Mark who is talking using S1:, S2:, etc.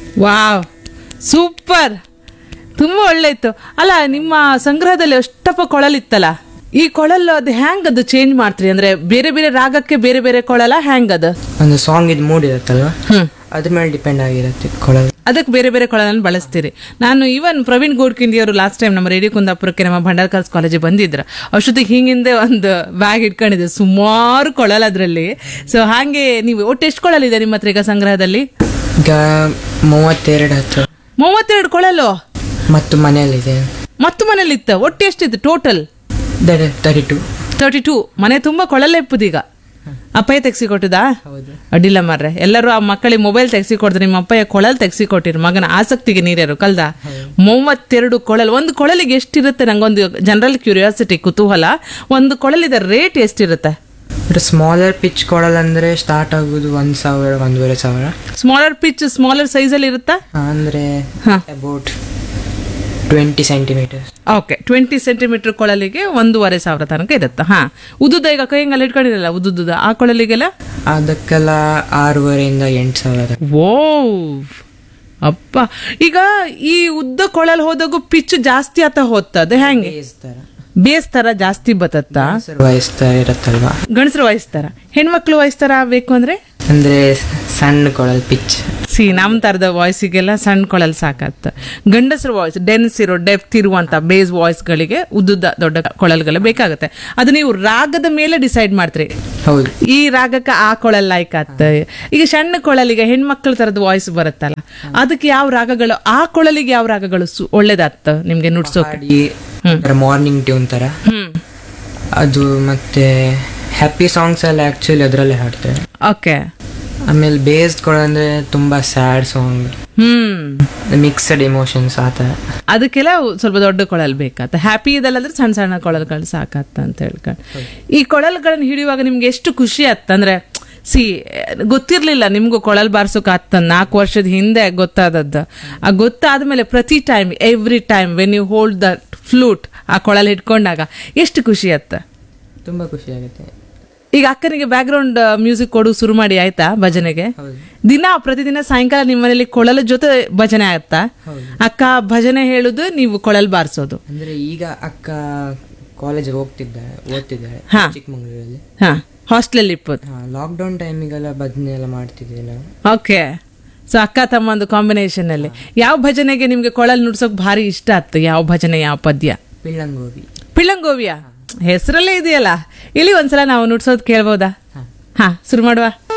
S1: Wow, super, ತುಂಬ ಒಳ್ಳೆ ಇತ್ತು. ಅಲ್ಲ, ನಿಮ್ಮ ಸಂಗ್ರಹದಲ್ಲಿ ಅಷ್ಟಪ್ಪ ಕೊಳಲಿತ್ತಲ್ಲ, ಈ ಕೊಳಲು ಅದು ಹ್ಯಾಂಗ್ ಅದು ಚೇಂಜ್ ಮಾಡ್ತೀರಿ? ಅಂದ್ರೆ ಬೇರೆ ಬೇರೆ ರಾಗಕ್ಕೆ ಬೇರೆ ಬೇರೆ ಕೊಳಲ ಹ್ಯಾಂಗ್ ಅದು?
S2: ಒಂದು ಸಾಂಗ್ ಇದು ಮೂಡ್ ಇರುತ್ತಲ್ವಾ, ಅದ್ರ ಮೇಲೆ ಡಿಪೆಂಡ್ ಆಗಿರುತ್ತೆ ಕೊಳಲು.
S1: ಅದಕ್ಕೆ ಬೇರೆ ಬೇರೆ ಕೊಳಲನ್ನು ಬಳಸ್ತೀರಿ. ನಾನು ಇವನ್ ಪ್ರವೀಣ್ ಗೋಡ್ಕಿಂಡಿ ಅವರು ಲಾಸ್ಟ್ ಟೈಮ್ ನಮ್ಮ ರೇಡಿಯೋ ಕುಂದಾಪುರಕ್ಕೆ ನಮ್ಮ ಭಂಡಾರ್ಕಾಸ್ ಕಾಲೇಜಿಗೆ ಬಂದಿದ್ರು. ಅಷ್ಟೊತ್ತಿಗೆ ಹಿಂಗಿಂದೆ ಒಂದು ಬ್ಯಾಗ್ ಇಟ್ಕೊಂಡಿದ್ದೆ, ಸುಮಾರು ಕೊಳಲ್ ಅದರಲ್ಲಿ. ಸೊ ಹಾಗೆ ನೀವು ಒಟ್ಟು ಎಷ್ಟು ಕೊಳಲಿದೆ ನಿಮ್ಮ ಹತ್ರ ಈಗ ಸಂಗ್ರಹದಲ್ಲಿ?
S2: ಈಗ 32 ಹತ್ರ.
S1: 32 ಕೊಳಲು
S2: ಮತ್ತು ಮನೆಯಲ್ಲಿದೆ.
S1: ಮತ್ತು ಮನೇಲಿತ್ತ ಒಟ್ಟು ಎಷ್ಟಿತ್ತು ಟೋಟಲ್?
S2: 32.
S1: ಮನೆ ತುಂಬಾ ಕೊಳಲೇ ಇಪ್ಪುದೀಗ. ಅಪ್ಪಯ್ಯ ತೆಗ್ಸಿ ಕೊಟ್ಟಿದಾ?
S2: ಹೌದು.
S1: ಅಡ್ಡಿಲ್ಲ ಮಾರ್ರೆ, ಎಲ್ಲರೂ ಆ ಮಕ್ಕಳಿಗೆ ಮೊಬೈಲ್ ತೆಗ್ಸಿ ಕೊಡ್ತಾರೆ, ನಿಮ್ಮ ಅಪ್ಪಯ್ಯ ಕೊಳಲ್ ತೆಗ್ಸಿ ಕೊಟ್ಟಿರು. ಮಗನ ಆಸಕ್ತಿಗೆ ನೀರ್ಯಾರು ಕಲ್ದ. 32 ಕೊಳಲ್. ಒಂದು ಕೊಳಲಿಗೆ ಎಷ್ಟಿರುತ್ತೆ? ನಂಗೊಂದು ಜನರಲ್ ಕ್ಯೂರಿಯಾಸಿಟಿ, ಕುತೂಹಲ. ಒಂದು ಕೊಳಲಿದ ರೇಟ್ ಎಷ್ಟಿರುತ್ತೆ?
S2: ಸ್ಮಾಲರ್ ಪಿಚ್ ಕೊಳಲ್ ಅಂದ್ರೆ ಸ್ಟಾರ್ಟ್ ಆಗುದು 1,000 1,500.
S1: ಸ್ಮಾಲರ್ ಪಿಚ್ ಸ್ಮಾಲರ್ ಸೈಜ್ ಅಲ್ಲಿ ಇರುತ್ತಾ?
S2: ಅಂದ್ರೆ ಅಬೌಟ್ 20 ಸೆಂಟಿಮೀಟರ್.
S1: ಓಕೆ, 20 ಸೆಂಟಿಮೀಟರ್ ಕೊಳಲಿಗೆ 1,500 ತನಕ ಇರುತ್ತೆ. ಹಾ, ಉದ್ದುದ ಈಗ ಕೈಯಂಗೆಲ್ಲ ಇಟ್ಕೊಂಡಿರಲ್ಲ, ಉದ್ದುದ ಆ ಕೊಳಲಿಗೆಲ್ಲ
S2: ಅದಕ್ಕೆಲ್ಲ 6,500 8,000.
S1: ಓ ಅಪ್ಪ, ಈಗ ಈ ಉದ್ದ ಕೊಳಲ್ ಹೋದಾಗೂ ಪಿಚ್ ಜಾಸ್ತಿ ಆತ ಹೋಗ್ತದೆ, ಹೆಂಗೆ? ಬೇಸ್ ತರ ಜಾಸ್ತಿ ಬತ್ತತ್ತ.
S2: ವಯಸ್ತಾರ ಇರತ್ತಲ್ವಾ,
S1: ಗಂಡಸರು ವಹಿಸ್ತಾರ, ಹೆಣ್ಮಕ್ಳು ವಹಿಸ್ತಾರ ಬೇಕು ಅಂದ್ರೆ
S2: ಸಣ್ಣ ಕೊಳಲ್ ಪಿಚ್.
S1: ನಮ್ ತರದ ವಾಯ್ಸಿಗೆಲ್ಲ ಸಣ್ಣ ಕೊಳಲ್ ಸಾಕತ್ತ. ಗಂಡಸರು ವಾಯ್ಸ್ ಡೆನ್ಸ್ ಇರೋ ಡೆಪ್ತ್ ಇರುವಂತ ಬೇಸ್ ವಾಯ್ಸ್ ಗಳಿಗೆ ಉದ್ದುದ ದೊಡ್ಡ ಕೊಳಲ್ಗಳು ಬೇಕಾಗುತ್ತೆ. ಅದು ನೀವು ರಾಗದ ಮೇಲೆ ಡಿಸೈಡ್ ಮಾಡ್ತೀರಿ.
S2: ಹೌದು,
S1: ಈ ರಾಗಕ್ಕೆ ಆ ಕೊಳಲ್ ಲೈಕ್ ಆತ. ಈಗ ಸಣ್ಣ ಕೊಳಲಿಗೆ ಹೆಣ್ಮಕ್ಳ ತರದ ವಾಯ್ಸ್ ಬರುತ್ತಲ್ಲ, ಅದಕ್ಕೆ ಯಾವ ರಾಗಗಳು, ಆ ಕೊಳಲಿಗೆ ಯಾವ ರಾಗಗಳು ಒಳ್ಳೇದಾಗ್ತ ನಿಮ್ಗೆ ನುಡ್ಸೋಕೆ?
S2: ಮಾರ್ನಿಂಗ್ ಟ್ಯೂನ್ ತರ ಅದು. ಮತ್ತೆ ಹ್ಯಾಪಿ ಸಾಂಗ್ಸ್ ಎಲ್ಲ ಆಕ್ಚುಲಿ ಅದರಲ್ಲೇ ಹಾಡ್ತಾರೆ.
S1: ಓಕೆ.
S2: ಆಮೇಲೆ ಬೇಸ್ಡ್ ಕೊಳ ಅಂದ್ರೆ ತುಂಬಾ ಸ್ಯಾಡ್ ಸಾಂಗ್, ಮಿಕ್ಸ್ಡ್ ಎಮೋಷನ್ಸ್ ಆತ,
S1: ಅದಕ್ಕೆಲ್ಲ ಸ್ವಲ್ಪ ದೊಡ್ಡ ಕೊಳಲ್ ಬೇಕಾತ. ಹ್ಯಾಪಿ ಇದಲ್ಲಂದ್ರೆ ಸಣ್ಣ ಸಣ್ಣ ಕೊಳಲ್ಗಳು ಸಾಕತ್ತ ಅಂತ ಹೇಳ್ಕೊಂಡು. ಈ ಕೊಳಲ್ಗಳನ್ನ ಹಿಡಿಯುವಾಗ ನಿಮ್ಗೆ ಎಷ್ಟು ಖುಷಿ ಆತ್ತ ಅಂದ್ರೆ, ಗೊತ್ತಿರ್ಲಿಲ್ಲ ನಿಮ್ಗೂ ಕೊಳಲ್ ಬಾರ್ಸೋಕ್ ಆತ. 4 ವರ್ಷದ ಹಿಂದೆ ಗೊತ್ತಾದದ್ದು. ಆ ಗೊತ್ತಾದ್ಮೇಲೆ ಪ್ರತಿ time, every time when you hold the flute, ಆ ಕೊಳಲ್ ಹಿಡ್ಕೊಂಡಾಗ ಎಷ್ಟು ಖುಷಿ ಆತ್ತ?
S2: ತುಂಬಾ ಖುಷಿ ಆಗುತ್ತೆ.
S1: ಈಗ ಅಕ್ಕನಿಗೆ ಬ್ಯಾಕ್ ಗ್ರೌಂಡ್ ಮ್ಯೂಸಿಕ್ ಕೊಡು ಶುರು ಮಾಡಿ ಆಯ್ತಾ ಭಜನೆಗೆ? ಪ್ರತಿದಿನ ಸಾಯಂಕಾಲ ನಿಮ್ಮ ಮನೇಲಿ ಕೊಳಲ ಜೊತೆ ಭಜನೆ ಆಗುತ್ತಾ? ಅಕ್ಕ ಭಜನೆ ಹೇಳುದು, ನೀವು ಕೊಳಲ್ ಬಾರಿಸೋದು?
S2: ಅಂದ್ರೆ ಈಗ ಅಕ್ಕ ಕಾಲೇಜ್ ಓದ್ತಿದ್ದಾಳೆ ಚಿಕ್ಕಮಂಗ್ಳೂರಲ್ಲಿ.
S1: ಹಾಸ್ಟೆಲ್ ಇಪ್ಪತ್ತು.
S2: ಲಾಕ್ಡೌನ್ ಟೈಮಿಗೆಲ್ಲ ಭಜನೆ ಎಲ್ಲ ಮಾಡ್ತಿದ್ವಿ ನಾವು.
S1: ಓಕೆ. ಸೊ ಅಕ್ಕ ತಮ್ಮಂದು ಕಾಂಬಿನೇಷನ್ ಅಲ್ಲಿ ಯಾವ ಭಜನೆಗೆ ನಿಮ್ಗೆ ಕೊಳಲ್ ನುಡ್ಸೋಕ್ ಭಾರಿ ಇಷ್ಟ ಆಯ್ತು? ಯಾವ ಭಜನೆ, ಯಾವ ಪದ್ಯ? ಪಿಳ್ಳಂಗೋವಿಯ ಹೆಸರಲ್ಲೇ ಇದೆಯಲ್ಲ. ಇಲ್ಲಿ ಒಂದ್ಸಲ ನಾವು ನುಡ್ಸೋದ್ ಕೇಳ್ಬೋದಾ? ಹಾ, ಶುರು ಮಾಡುವ.